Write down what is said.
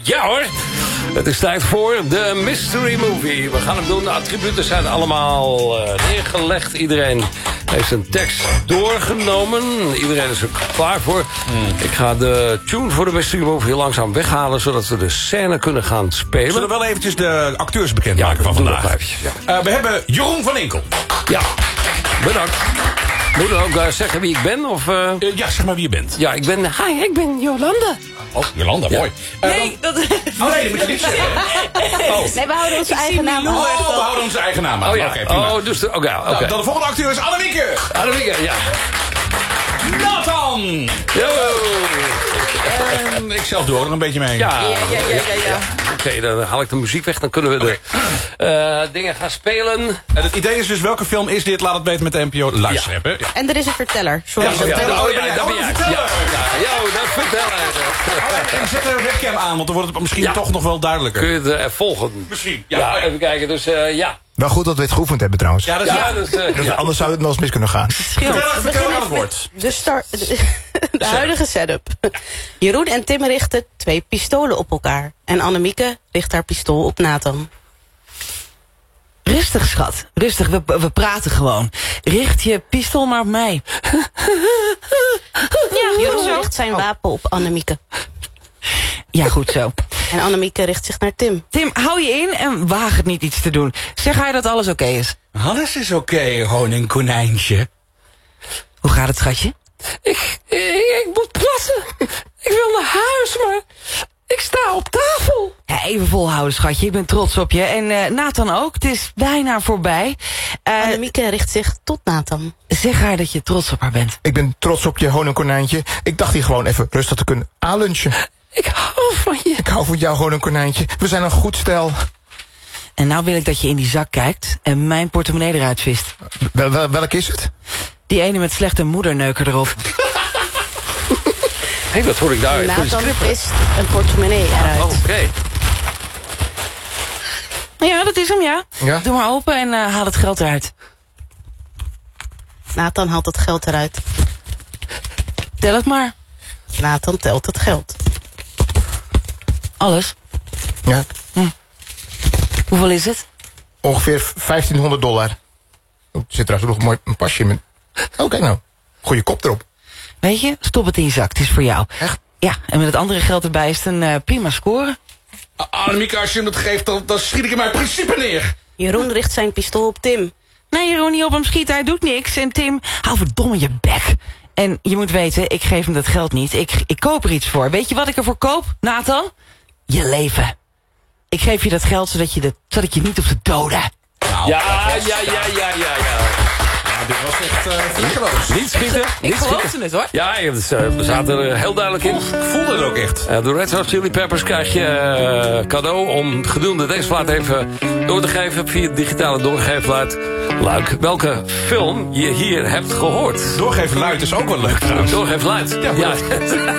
Ja hoor, het is tijd voor de Mystery Movie. We gaan hem doen, de attributen zijn allemaal neergelegd. Iedereen heeft zijn tekst doorgenomen. Iedereen is er klaar voor. Ik ga de tune voor de Mystery Movie langzaam weghalen, zodat we de scène kunnen gaan spelen. Zullen we wel eventjes de acteurs bekendmaken van vandaag? We hebben Jeroen van Inkel. Ja, bedankt. Moet ik ook zeggen wie ik ben? Of, ja, zeg maar wie je bent. Ja, ik ben Jolanda. Oh, Jolanda, mooi. Nee, dat... Oh nee, dat moet je niet zeggen. Oh. Nee, we houden onze eigen naam. Oh, we houden onze eigen naam aan. Oh ja, Oké, prima. oh, dus oké. Nou, dan de volgende acteur is Annemieke. Annemieke, ja. Nathan. Yo. Ik zelf doe er een beetje mee. Ja. Ja. Oké, dan haal ik de muziek weg. Dan kunnen we de dingen gaan spelen. En het idee is dus, welke film is dit? Laat het weten met de NPO Luisterapp. Ja. En er is een verteller. Sorry. Dat ben jij. Ja, dat vertellen. En zet de webcam aan, want dan wordt het misschien toch nog wel duidelijker. Kun je het volgen? Misschien. Ja, even kijken. Dus ja. Wel goed dat we het geoefend hebben trouwens. Ja, Anders zou het nog eens mis kunnen gaan. Vertel aan het woord. De huidige setup. Jeroen en Tim richten 2 pistolen op elkaar. En Annemieke richt haar pistool op Nathan. Rustig, schat. Rustig, we praten gewoon. Richt je pistool maar op mij. Jeroen richt zijn wapen op Annemieke. Ja, goed zo. En Annemieke richt zich naar Tim. Tim, hou je in en waag het niet iets te doen. Zeg hij dat alles oké is? Alles is oké, gewoon een konijntje. Hoe gaat het, schatje? Ik moet plassen. Ik wil naar huis, maar ik sta op tafel. Ja, even volhouden, schatje. Ik ben trots op je. En Nathan ook. Het is bijna voorbij. Annemieke richt zich tot Nathan. Zeg haar dat je trots op haar bent. Ik ben trots op je honingkonijntje. Ik dacht hier gewoon even rustig te kunnen aanlunchen. Ik hou van je. Ik hou van jou honingkonijntje. We zijn een goed stel. En nou wil ik dat je in die zak kijkt en mijn portemonnee eruit vist. Welk is het? Die ene met slechte moederneuker erop. Hé, wat hoor ik daar? Nathan vist een portemonnee eruit. Oh, oké. Ja, dat is hem, ja. Ja? Doe maar open en haal het geld eruit. Nathan haalt het geld eruit. Tel het maar. Nathan telt het geld. Alles. Ja. Hoeveel is het? Ongeveer $1500. Oh, er zit trouwens nog een mooi een pasje in mijn... Oh, kijk nou. Goeie kop erop. Weet je, stop het in je zak. Het is voor jou. Echt? Ja, en met het andere geld erbij is het een prima score. Annemieke, als je hem dat geeft, dan schiet ik in mijn principe neer. Jeroen richt zijn pistool op Tim. Nee, Jeroen, niet op hem schieten. Hij doet niks. En Tim, hou verdomme je bek. En je moet weten, ik geef hem dat geld niet. Ik koop er iets voor. Weet je wat ik ervoor koop, Nathan? Je leven. Ik geef je dat geld zodat je niet hoeft te doden. Nou, Ja. Dit was echt vlekkeloos. Niet schieten. Ik geloofde het, hoor. Ja, we zaten er heel duidelijk in. Ik voelde het ook echt. Door Red Hot Chili Peppers krijg je cadeau om gedurende deze plaat even door te geven via het digitale doorgeefluid. Luik, welke film je hier hebt gehoord. Doorgeven luid is ook wel leuk trouwens. Doorgeefluid. Ja.